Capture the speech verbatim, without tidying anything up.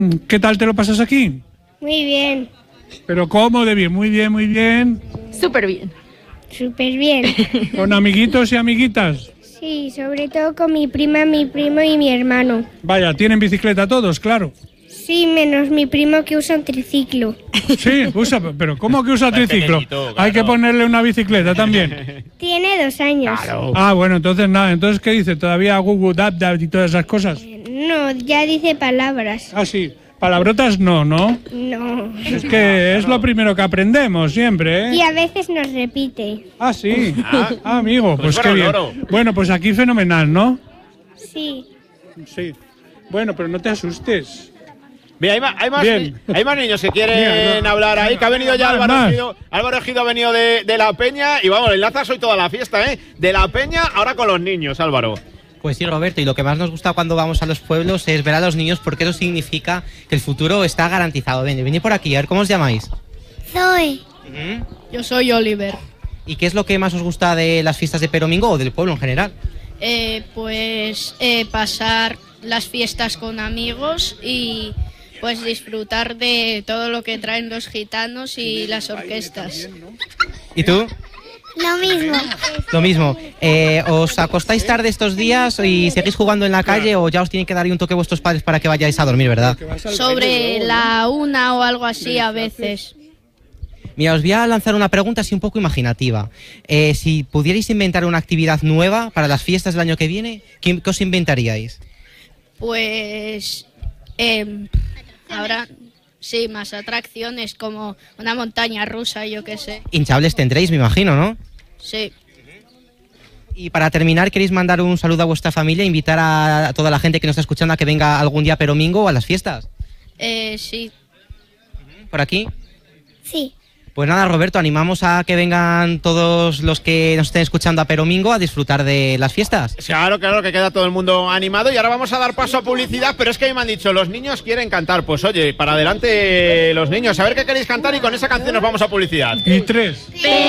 ¿Qué tal te lo pasas aquí? Muy bien. ¿Pero cómo de bien? Muy bien, muy bien. Súper bien. Súper bien. ¿Con amiguitos y amiguitas? Sí, sobre todo con mi prima, mi primo y mi hermano. Vaya, ¿tienen bicicleta todos? Claro. Sí, menos mi primo que usa un triciclo. Sí, usa, pero ¿cómo que usa triciclo? pequeñito, Hay que claro. ponerle una bicicleta también. Tiene dos años. Ah, bueno, entonces nada. Entonces, ¿qué dice? ¿Todavía Google Dab Dab y todas esas cosas? No, ya dice palabras. Ah, sí. Palabrotas no, ¿no? No. Es que es lo primero que aprendemos siempre, Y ¿eh? a veces nos repite. Ah, sí. Ah. Ah, amigo, Pues pues qué fuera un bien. loro. Bueno, pues aquí fenomenal, ¿no? Sí. Sí. Bueno, pero no te asustes. Bien, hay más, hay, más, Bien. hay más niños que quieren Bien, no. hablar ahí, que ha venido ya Más, Álvaro más. Ejido. Álvaro Ejido ha venido de, de La Peña y vamos, enlazas hoy toda la fiesta, ¿eh? De La Peña, ahora con los niños, Álvaro. Pues sí, Roberto, y lo que más nos gusta cuando vamos a los pueblos es ver a los niños porque eso significa que el futuro está garantizado. Ven, venid por aquí, a ver cómo os llamáis. Zoe. Ujú. Yo soy Oliver. ¿Y qué es lo que más os gusta de las fiestas de Peromingo o del pueblo en general? Eh, pues eh, pasar las fiestas con amigos y pues disfrutar de todo lo que traen los gitanos y las orquestas. ¿Y tú? Lo mismo. Lo mismo. Eh, ¿Os acostáis tarde estos días y seguís jugando en la calle o ya os tienen que dar ahí un toque vuestros padres para que vayáis a dormir, verdad? Sobre la una o algo así a veces. Mira, os voy a lanzar una pregunta así un poco imaginativa. Eh, si pudierais inventar una actividad nueva para las fiestas del año que viene, ¿qué, qué os inventaríais? Pues eh, ahora sí, más atracciones como una montaña rusa, yo qué sé. Hinchables tendréis, me imagino, ¿no? Sí. Y para terminar, ¿queréis mandar un saludo a vuestra familia e invitar a, a toda la gente que nos está escuchando a que venga algún día a Peromingo a las fiestas? Eh, sí. ¿Por aquí? Sí. Pues nada, Roberto, animamos a que vengan todos los que nos estén escuchando a Peromingo a disfrutar de las fiestas. Claro, claro, que queda todo el mundo animado y ahora vamos a dar paso a publicidad, pero es que me han dicho, los niños quieren cantar. Pues oye, para adelante los niños, a ver qué queréis cantar y con esa canción nos vamos a publicidad. Y tres.